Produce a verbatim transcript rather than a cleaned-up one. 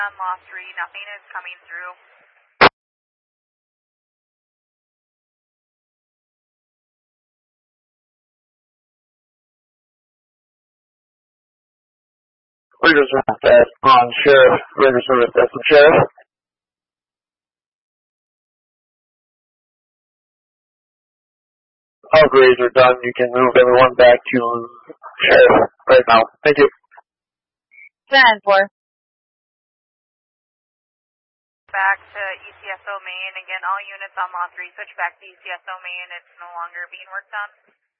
On Law three, nothing is coming through. Ranger Service S on Sheriff. Ranger Service S on Sheriff. All grades are done. You can move everyone back to Sheriff right now. Thank you. ten four. Back to E C S O main. Again, all units on Law three switch back to E C S O main. It's no longer being worked on.